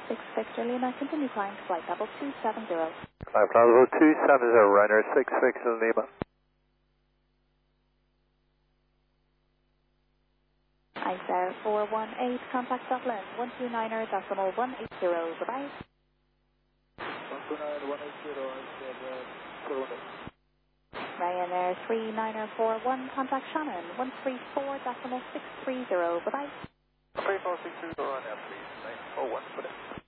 6 Victor Lima, continue climb flight level 270. Climb flight level 270, Ryanair 66 Lima. ISAIR 418, contact Dublin, 129er decimal 180, bye-bye. 129-180, Ryanair 3941, contact Shannon, 134 decimal 630, bye-bye. 3460, Ryanair 3941,